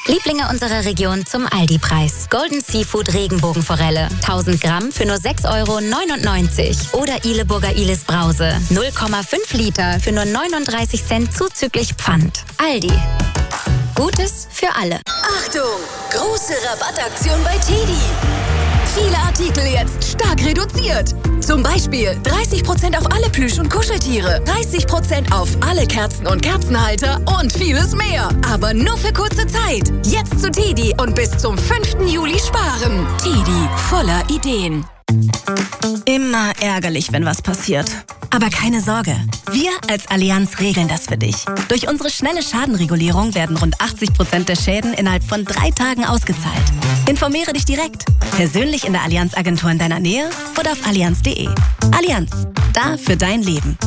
Lieblinge unserer Region zum Aldi-Preis. Golden Seafood Regenbogenforelle. 1000 Gramm für nur 6,99 € Oder Ihleburger Ihles Brause. 0,5 Liter für nur 39 Cent zuzüglich Pfand. Aldi. Gutes für alle. Achtung! Große Rabattaktion bei TEDi. Viele Artikel jetzt stark reduziert. Zum Beispiel 30% auf alle Plüsch- und Kuscheltiere, 30% auf alle Kerzen und Kerzenhalter und vieles mehr. Aber nur für kurze Zeit. Jetzt zu TEDi und bis zum 5. Juli sparen. TEDi, voller Ideen. Immer ärgerlich, wenn was passiert. Aber keine Sorge, wir als Allianz regeln das für dich. Durch unsere schnelle Schadenregulierung werden rund 80% der Schäden innerhalb von 3 Tagen ausgezahlt. Informiere dich direkt, persönlich in der Allianz-Agentur in deiner Nähe oder auf allianz.de. Allianz, da für dein Leben.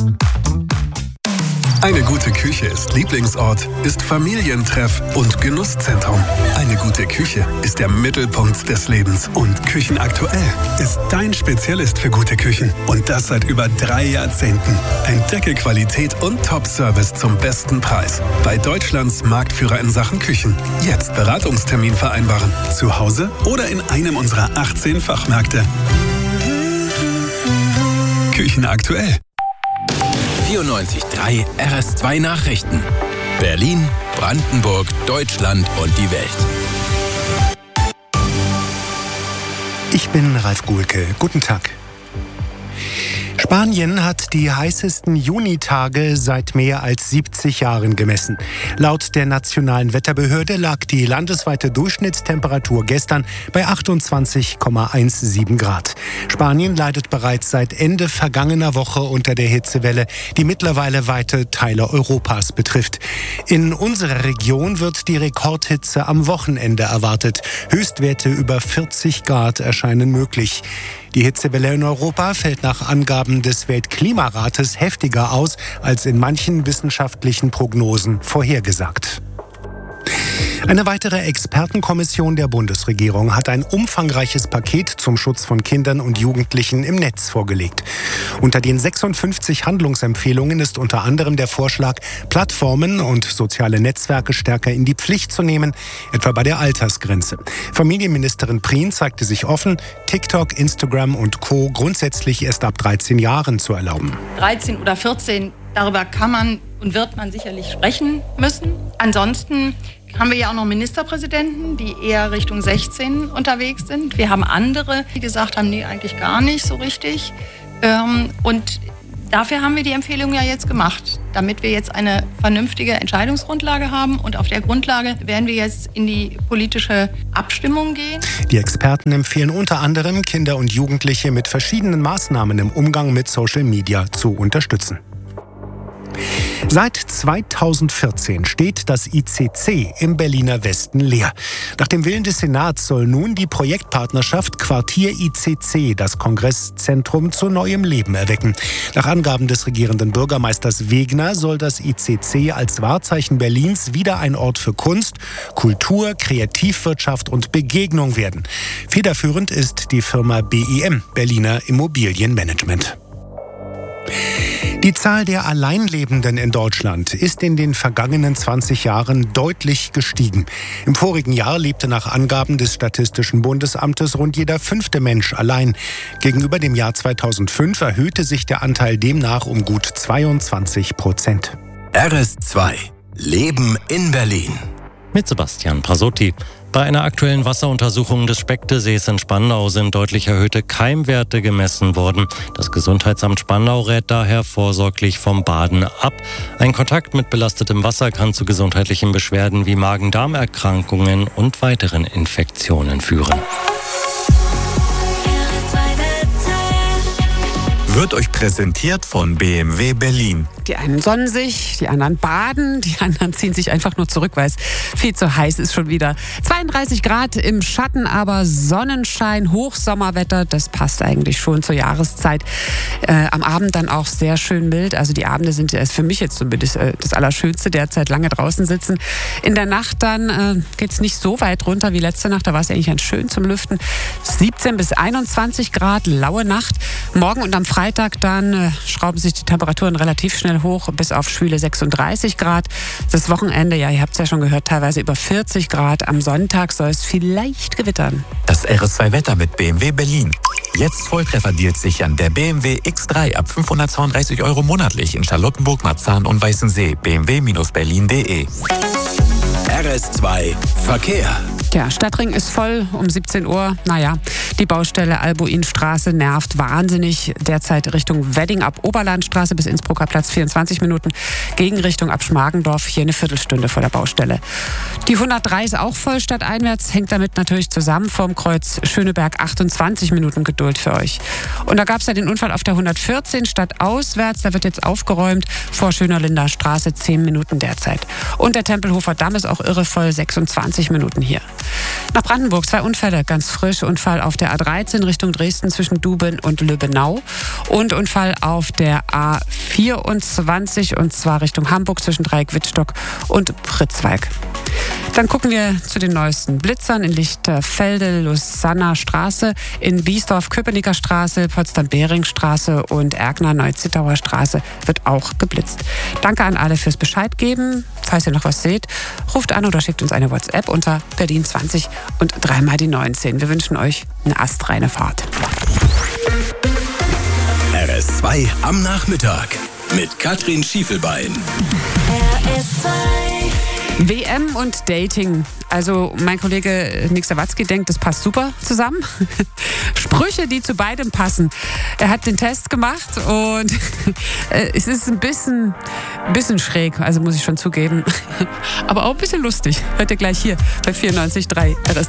Eine gute Küche ist Lieblingsort, ist Familientreff und Genusszentrum. Eine gute Küche ist der Mittelpunkt des Lebens. Und Küchenaktuell ist dein Spezialist für gute Küchen. Und das seit über 3 Jahrzehnten. Entdecke Qualität und Top-Service zum besten Preis. Bei Deutschlands Marktführer in Sachen Küchen. Jetzt Beratungstermin vereinbaren. Zu Hause oder in einem unserer 18 Fachmärkte. Küchenaktuell. 94.3 RS2 Nachrichten. Berlin, Brandenburg, Deutschland und die Welt. Ich bin Ralf Guhlke. Guten Tag. Spanien hat die heißesten Junitage seit mehr als 70 Jahren gemessen. Laut der Nationalen Wetterbehörde lag die landesweite Durchschnittstemperatur gestern bei 28,17 Grad. Spanien leidet bereits seit Ende vergangener Woche unter der Hitzewelle, die mittlerweile weite Teile Europas betrifft. In unserer Region wird die Rekordhitze am Wochenende erwartet. Höchstwerte über 40 Grad erscheinen möglich. Die Hitzewelle in Europa fällt nach Angaben des Weltklimarates heftiger aus als in manchen wissenschaftlichen Prognosen vorhergesagt. Eine weitere Expertenkommission der Bundesregierung hat ein umfangreiches Paket zum Schutz von Kindern und Jugendlichen im Netz vorgelegt. Unter den 56 Handlungsempfehlungen ist unter anderem der Vorschlag, Plattformen und soziale Netzwerke stärker in die Pflicht zu nehmen, etwa bei der Altersgrenze. Familienministerin Prien zeigte sich offen, TikTok, Instagram und Co. grundsätzlich erst ab 13 Jahren zu erlauben. 13 oder 14, darüber kann man und wird man sicherlich sprechen müssen. Ansonsten haben wir ja auch noch Ministerpräsidenten, die eher Richtung 16 unterwegs sind. Wir haben andere, die gesagt haben, nee, eigentlich gar nicht so richtig. Und dafür haben wir die Empfehlung ja jetzt gemacht, damit wir jetzt eine vernünftige Entscheidungsgrundlage haben. Und auf der Grundlage werden wir jetzt in die politische Abstimmung gehen. Die Experten empfehlen unter anderem, Kinder und Jugendliche mit verschiedenen Maßnahmen im Umgang mit Social Media zu unterstützen. Seit 2014 steht das ICC im Berliner Westen leer. Nach dem Willen des Senats soll nun die Projektpartnerschaft Quartier ICC das Kongresszentrum zu neuem Leben erwecken. Nach Angaben des regierenden Bürgermeisters Wegner soll das ICC als Wahrzeichen Berlins wieder ein Ort für Kunst, Kultur, Kreativwirtschaft und Begegnung werden. Federführend ist die Firma BIM, Berliner Immobilienmanagement. Die Zahl der Alleinlebenden in Deutschland ist in den vergangenen 20 Jahren deutlich gestiegen. Im vorigen Jahr lebte nach Angaben des Statistischen Bundesamtes rund jeder 5. Mensch allein. Gegenüber dem Jahr 2005 erhöhte sich der Anteil demnach um gut 22%. RS2 Leben in Berlin. Mit Sebastian Prasotti. Bei einer aktuellen Wasseruntersuchung des Specktesees in Spandau sind deutlich erhöhte Keimwerte gemessen worden. Das Gesundheitsamt Spandau rät daher vorsorglich vom Baden ab. Ein Kontakt mit belastetem Wasser kann zu gesundheitlichen Beschwerden wie Magen-Darm-Erkrankungen und weiteren Infektionen führen. Wird euch präsentiert von BMW Berlin. Die einen sonnen sich, die anderen baden, die anderen ziehen sich einfach nur zurück, weil es viel zu heiß ist schon wieder. 32 Grad im Schatten, aber Sonnenschein, Hochsommerwetter, das passt eigentlich schon zur Jahreszeit. Am Abend dann auch sehr schön mild, also die Abende sind für mich jetzt zumindest das Allerschönste, derzeit lange draußen sitzen. In der Nacht dann geht es nicht so weit runter wie letzte Nacht, da war es eigentlich ganz schön zum Lüften. 17 bis 21 Grad, laue Nacht. Morgen und am Freitag Freitag dann schrauben sich die Temperaturen relativ schnell hoch bis auf schwüle 36 Grad. Das Wochenende, ja, ihr habt es ja schon gehört, teilweise über 40 Grad. Am Sonntag soll es vielleicht gewittern. Das RS2-Wetter mit BMW Berlin. Jetzt Volltreffer-Deals sichern. Der BMW X3 ab 532 € monatlich in Charlottenburg, Marzahn und Weißensee. bmw-berlin.de. RS2 Verkehr. Der Stadtring ist voll um 17 Uhr. Naja, die Baustelle Albuinstraße nervt wahnsinnig. Derzeit Richtung Wedding ab Oberlandstraße bis Innsbrucker Platz 24 Minuten. Gegenrichtung ab Schmargendorf hier eine Viertelstunde vor der Baustelle. Die 103 ist auch voll stadteinwärts, hängt damit natürlich zusammen. Vorm Kreuz Schöneberg 28 Minuten Geduld für euch. Und da gab es ja den Unfall auf der 114 stadtauswärts. Da wird jetzt aufgeräumt. Vor Schönerlinder Straße 10 Minuten derzeit. Und der Tempelhofer Damm ist auch irrevoll, 26 Minuten hier. Nach Brandenburg 2 Unfälle, ganz frisch. Unfall auf der A13 Richtung Dresden zwischen Duben und Lübbenau. Und Unfall auf der A24 und zwar Richtung Hamburg zwischen Dreieck-Wittstock und Pritzwalk. Dann gucken wir zu den neuesten Blitzern in Lichterfelde, Lusanner Straße, in Biesdorf, Köpenicker Straße, Potsdam-Behring-Straße und Erkner-Neuzittauer Straße wird auch geblitzt. Danke an alle fürs Bescheid geben. Falls ihr noch was seht, ruft an oder schickt uns eine WhatsApp unter Berlin 20 und 3 mal die 19. Wir wünschen euch eine astreine Fahrt. RS2 am Nachmittag mit Katrin Schiefelbein. WM und Dating. Also mein Kollege Nick Sawatzki denkt, das passt super zusammen. Sprüche, die zu beidem passen. Er hat den Test gemacht und es ist ein bisschen schräg, also muss ich schon zugeben. Aber auch ein bisschen lustig. Hört ihr gleich hier bei 94.3 RS2.